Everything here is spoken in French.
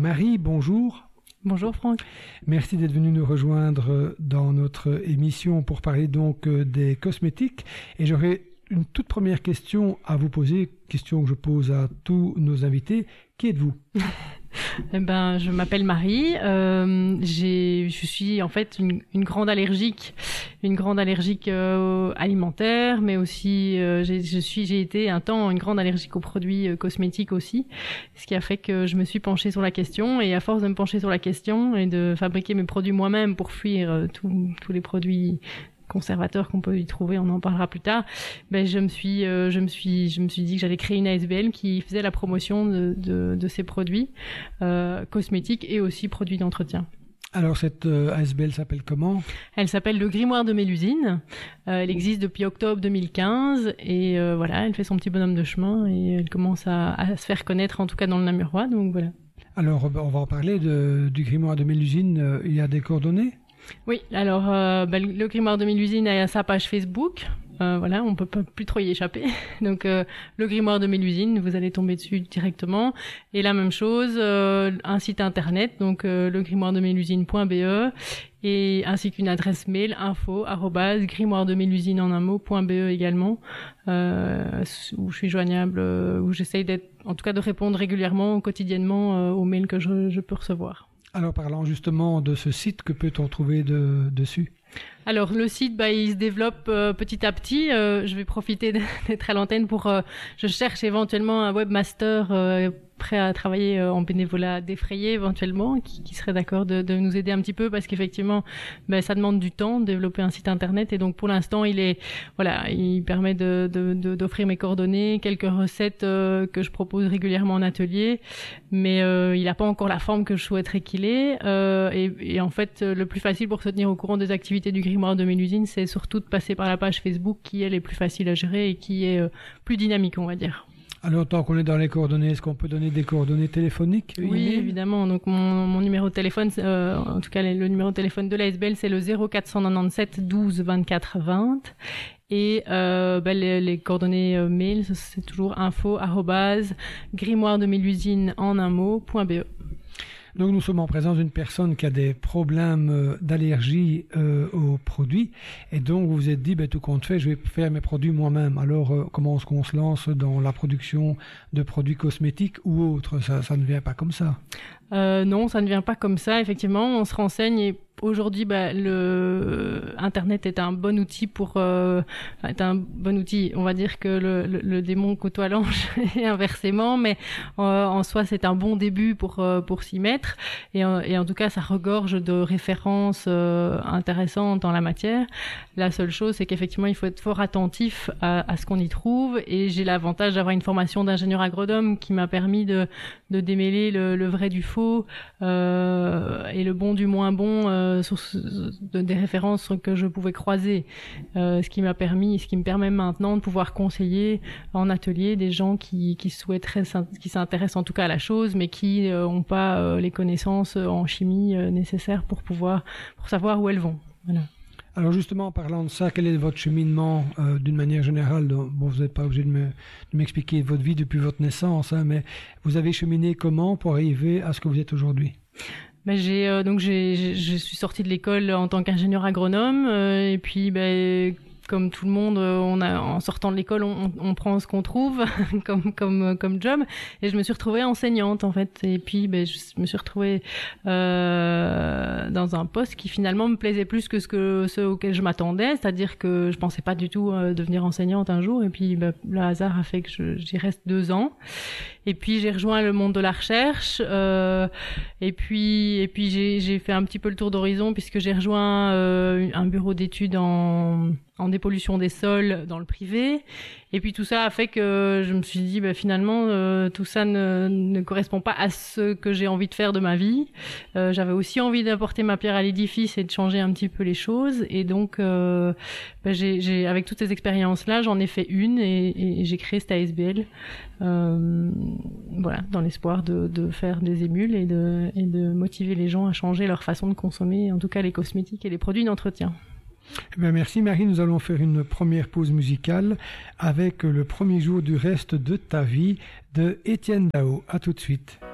Marie, bonjour. Bonjour Franck. Merci d'être venu nous rejoindre dans notre émission pour parler donc des cosmétiques. Et j'aurais une toute première question à vous poser, question que je pose à tous nos invités. Qui êtes-vous ? Je m'appelle Marie. Je suis en fait une grande allergique alimentaire, mais aussi j'ai été un temps une grande allergique aux produits cosmétiques aussi, ce qui a fait que je me suis penchée sur la question, et à force de me pencher sur la question et de fabriquer mes produits moi-même pour fuir tous les produits conservateurs qu'on peut y trouver, on en parlera plus tard. Je me suis dit que j'allais créer une ASBL qui faisait la promotion de ces produits cosmétiques et aussi produits d'entretien. Alors cette ASBL s'appelle comment ? Elle s'appelle le Grimoire de Mélusine. Elle existe depuis octobre 2015 et elle fait son petit bonhomme de chemin et elle commence à se faire connaître, en tout cas dans le Namurois. Donc voilà. Alors on va en parler du Grimoire de Mélusine. Il y a des coordonnées ? Oui, alors le Grimoire de Mélusine a sa page Facebook. On peut pas plus trop y échapper. Donc le Grimoire de Mélusine, vous allez tomber dessus directement. Et la même chose, un site internet, donc legrimoiredemélusine.be, et ainsi qu'une adresse mail info@grimoiredemélusine en un mot.be également, où je suis joignable, où j'essaye en tout cas de répondre régulièrement, quotidiennement aux mails que je peux recevoir. Alors parlant justement de ce site, que peut-on trouver dessus ? Alors le site, il se développe petit à petit. Je vais profiter d'être à l'antenne je cherche éventuellement un webmaster prêt à travailler en bénévolat défrayé éventuellement, qui serait d'accord de nous aider un petit peu, parce qu'effectivement ça demande du temps de développer un site internet, et donc pour l'instant il permet d'offrir mes coordonnées, quelques recettes que je propose régulièrement en atelier, mais il n'a pas encore la forme que je souhaiterais qu'il ait, et en fait le plus facile pour se tenir au courant des activités du Grimoire de Mélusine, c'est surtout de passer par la page Facebook, qui elle est plus facile à gérer et qui est plus dynamique, on va dire. Alors, tant qu'on est dans les coordonnées, est-ce qu'on peut donner des coordonnées téléphoniques ? Oui, évidemment. Donc, mon numéro de téléphone, en tout cas, le numéro de téléphone de l'ASBL, c'est le 0497 12 24 20. Et les coordonnées mail, c'est toujours info@grimoiredemélusine en un mot.be. Donc nous sommes en présence d'une personne qui a des problèmes d'allergie aux produits, et donc vous vous êtes dit, tout compte fait, je vais faire mes produits moi-même. Alors comment est-ce qu'on se lance dans la production de produits cosmétiques ou autres ? Ça ne vient pas comme ça. Non, ça ne vient pas comme ça. Effectivement, on se renseigne, et aujourd'hui, le Internet est un bon outil on va dire que le démon côtoie l'ange et inversement, mais en soi, c'est un bon début pour s'y mettre. Et en tout cas, ça regorge de références intéressantes dans la matière. La seule chose, c'est qu'effectivement, il faut être fort attentif à ce qu'on y trouve. Et j'ai l'avantage d'avoir une formation d'ingénieur agronome qui m'a permis de démêler le vrai du faux, et le bon du moins bon, des références que je pouvais croiser, ce qui me permet maintenant de pouvoir conseiller en atelier des gens qui s'intéressent en tout cas à la chose, mais qui n'ont pas les connaissances en chimie nécessaires pour savoir où elles vont. Voilà. Alors justement, en parlant de ça, quel est votre cheminement d'une manière générale ? Vous n'êtes pas obligé de m'expliquer votre vie depuis votre naissance, mais vous avez cheminé comment pour arriver à ce que vous êtes aujourd'hui ? Je suis sortie de l'école en tant qu'ingénieur agronome, et puis comme tout le monde, en sortant de l'école, on prend ce qu'on trouve comme job. Et je me suis retrouvée enseignante, en fait. Et puis, je me suis retrouvée dans un poste qui finalement me plaisait plus que ce auquel je m'attendais. C'est-à-dire que je pensais pas du tout devenir enseignante un jour. Et puis, le hasard a fait que j'y reste 2 ans. Et puis j'ai rejoint le monde de la recherche, et puis j'ai fait un petit peu le tour d'horizon, puisque j'ai rejoint un bureau d'études en dépollution des sols dans le privé. Et puis tout ça a fait que je me suis dit finalement tout ça ne correspond pas à ce que j'ai envie de faire de ma vie. J'avais aussi envie d'apporter ma pierre à l'édifice et de changer un petit peu les choses, et donc j'ai avec toutes ces expériences là, j'en ai fait une, et j'ai créé cette ASBL dans l'espoir de faire des émules et de motiver les gens à changer leur façon de consommer, en tout cas les cosmétiques et les produits d'entretien. Merci Marie, nous allons faire une première pause musicale avec le premier jour du reste de ta vie de Étienne Dao. À tout de suite.